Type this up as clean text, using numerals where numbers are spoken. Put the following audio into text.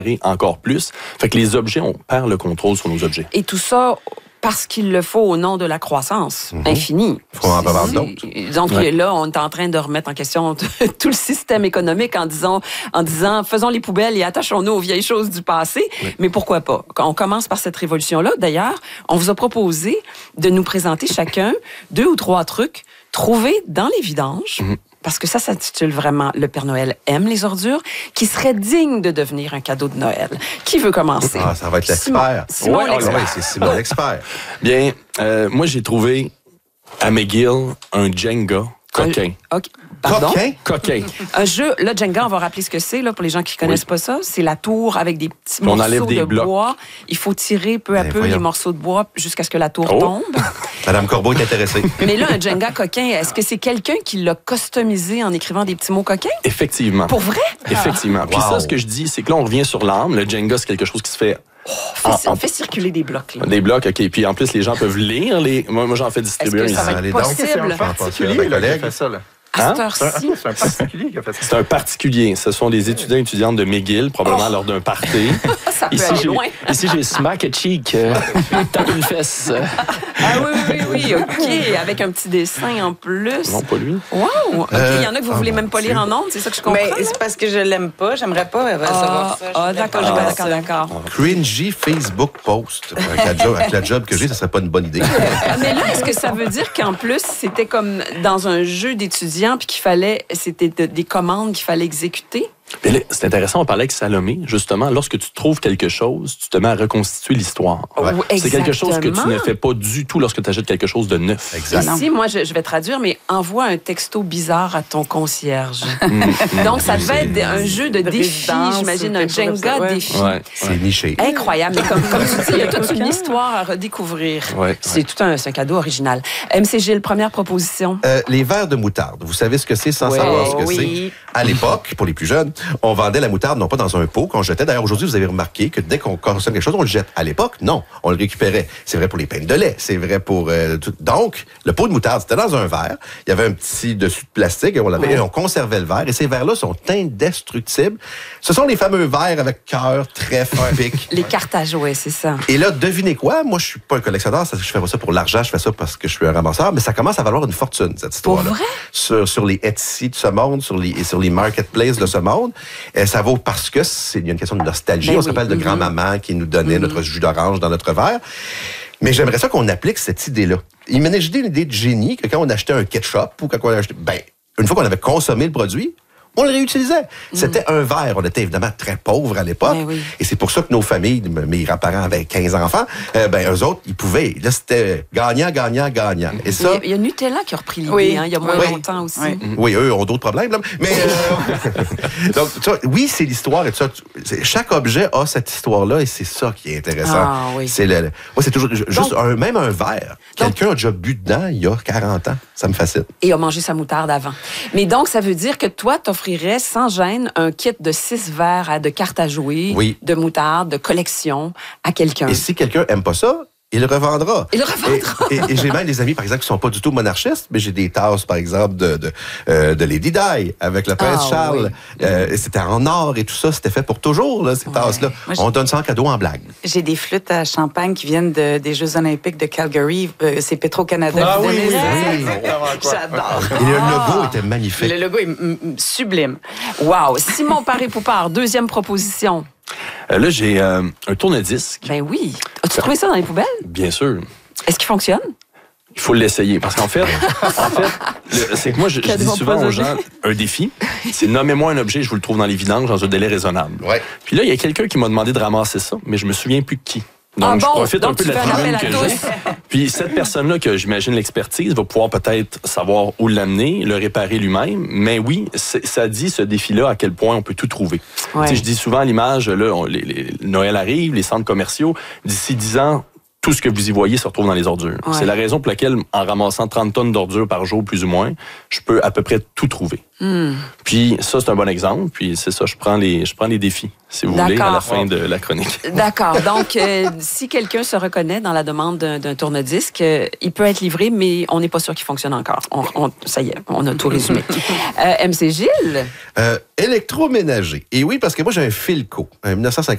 encore plus. Fait que les objets, on perd le contrôle sur nos objets. Et tout ça parce qu'il le faut au nom de la croissance infinie. Il faut en avoir d'autres. Donc là, on est en train de remettre en question tout le système économique en disant, faisons les poubelles et attachons-nous aux vieilles choses du passé. Oui. Mais pourquoi pas? On commence par cette révolution-là. D'ailleurs, on vous a proposé de nous présenter chacun 2 ou 3 trucs trouvés dans les vidanges. Parce que ça s'intitule vraiment « Le Père Noël aime les ordures », qui serait digne de devenir un cadeau de Noël. Qui veut commencer? Ah, ça va être l'expert. Simon l'expert. Oui, c'est Simon l'expert. Bien, moi, j'ai trouvé à McGill un Jenga coquin. Pardon? Coquin. Un jeu, là, Jenga, on va rappeler ce que c'est, là, pour les gens qui ne connaissent pas ça. C'est la tour avec des petits morceaux de bois. Il faut tirer peu à peu les morceaux de bois jusqu'à ce que la tour tombe. Madame Corbeau est intéressée. Mais là, un Jenga coquin, est-ce que c'est quelqu'un qui l'a customisé en écrivant des petits mots coquins? Effectivement. Pour vrai? Effectivement. Puis ça, ce que je dis, c'est que là, on revient sur l'âme. Le Jenga, c'est quelque chose qui se fait... On fait circuler des blocs. Là. Des blocs, OK. Puis en plus, les gens peuvent lire. Moi j'en fais distribuer. Est-ce que ça va être possible? C'est un particulier là, qui a fait ça, là. À cette heure-ci. C'est un particulier qui a fait ça. C'est un particulier. Ce sont des étudiants et étudiantes de McGill, probablement lors d'un party. Ça peut aller loin. Ici, j'ai Smack a Cheek. Tape une fesse. Ah oui, OK. Avec un petit dessin en plus. Non, pas lui. Wow! OK, il y en a que vous voulez même pas lire en ondes, c'est ça que je comprends? Mais c'est parce que je l'aime pas. J'aimerais pas recevoir ça. D'accord. Cringy Facebook post. Avec la job que j'ai, ça serait pas une bonne idée. Mais là, est-ce que ça veut dire qu'en plus, c'était comme dans un jeu d'étudiants puis c'était des commandes qu'il fallait exécuter? Là, c'est intéressant, on parlait avec Salomé, justement, lorsque tu trouves quelque chose, tu te mets à reconstituer l'histoire. Ouais. C'est quelque chose que tu ne fais pas du tout lorsque tu achètes quelque chose de neuf. Exact. Ici, moi, je vais traduire, mais envoie un texto bizarre à ton concierge. Donc, ça devait être un jeu de défi, j'imagine, un Jenga défi. Ouais. C'est niché. Incroyable. Mais comme tu dis, il y a toute une histoire à redécouvrir. Ouais. C'est c'est un cadeau original. MC Gilles, première proposition. Les verres de moutarde. Vous savez ce que c'est sans savoir ce que c'est? À l'époque, pour les plus jeunes, on vendait la moutarde non pas dans un pot qu'on jetait. D'ailleurs, aujourd'hui, vous avez remarqué que dès qu'on consomme quelque chose, on le jette. À l'époque, non, on le récupérait. C'est vrai pour les pains de lait, c'est vrai pour tout. Donc, le pot de moutarde, c'était dans un verre. Il y avait un petit dessus de plastique et on conservait le verre. Et ces verres-là sont indestructibles. Ce sont les fameux verres avec cœur, trèfle, pic. Les cartes à jouer, c'est ça. Et là, devinez quoi? Moi, je suis pas un collectionneur. Je fais pas ça pour l'argent. Je fais ça parce que je suis un ramasseur. Mais ça commence à valoir une fortune, cette histoire-là. Pour vrai? Sur les Etsy de ce monde, sur les marketplaces de ce monde. Ça vaut parce que il y a une question de nostalgie. On se rappelle de grand-maman qui nous donnait notre jus d'orange dans notre verre. Mais j'aimerais ça qu'on applique cette idée-là. Imaginez une idée de génie que quand on achetait un ketchup ou quand on achetait... une fois qu'on avait consommé le produit, on le réutilisait. C'était un verre. On était évidemment très pauvres à l'époque. Et c'est pour ça que nos familles, mes grands-parents avaient 15 enfants, eux autres, ils pouvaient. Là, c'était gagnant. Et ça... Il y a Nutella qui a repris l'idée, il y a moins longtemps aussi. Oui, eux ont d'autres problèmes. Là. Mais donc, ça, oui, c'est l'histoire. Et tout ça. Chaque objet a cette histoire-là et c'est ça qui est intéressant. Ah, oui. Moi, c'est toujours juste même un verre. Quelqu'un a déjà bu dedans il y a 40 ans. Ça me fascine. Et a mangé sa moutarde avant. Mais donc, ça veut dire que toi, t'offrirais sans gêne un kit de 6 verres de cartes à jouer, de moutarde, de collection à quelqu'un. Et si quelqu'un aime pas ça, il le revendra. Et j'ai même des amis, par exemple, qui sont pas du tout monarchistes, mais j'ai des tasses, par exemple, de Lady Di, avec le prince Charles. Et c'était en or et tout ça. C'était fait pour toujours, là, ces tasses-là. Moi, on donne ça en cadeau en blague. J'ai des flûtes à champagne qui viennent des Jeux olympiques de Calgary. C'est Petro-Canada. J'adore. Et le logo était magnifique. Le logo est sublime. Wow. Simon Paré-Poupard, deuxième proposition. Là, j'ai un tourne-disque. Ben oui. As-tu trouvé ça dans les poubelles? Bien sûr. Est-ce qu'il fonctionne? Il faut l'essayer. Parce qu'en fait, c'est que moi, je dis souvent aux gens un défi. C'est nommez-moi un objet, je vous le trouve dans les vidanges dans un délai raisonnable. Puis là, il y a quelqu'un qui m'a demandé de ramasser ça, mais je me souviens plus de qui. Donc, je profite un peu de la tribune que j'ai. Puis cette personne-là, que j'imagine l'expertise, va pouvoir peut-être savoir où l'amener, le réparer lui-même. Mais oui, ça dit, ce défi-là, à quel point on peut tout trouver. Je dis souvent à l'image, là, Noël arrive, les centres commerciaux, d'ici 10 ans, tout ce que vous y voyez se retrouve dans les ordures. C'est la raison pour laquelle, en ramassant 30 tonnes d'ordures par jour, plus ou moins, je peux à peu près tout trouver. Puis ça, c'est un bon exemple. Puis c'est ça, je prends les défis, si vous voulez, à la fin de la chronique. D'accord. Donc, si quelqu'un se reconnaît dans la demande d'un tourne-disque, il peut être livré, mais on n'est pas sûr qu'il fonctionne encore. Ça y est, on a tout résumé. MC Gilles? Électroménager. Et oui, parce que moi, j'ai un Philco, un 1950.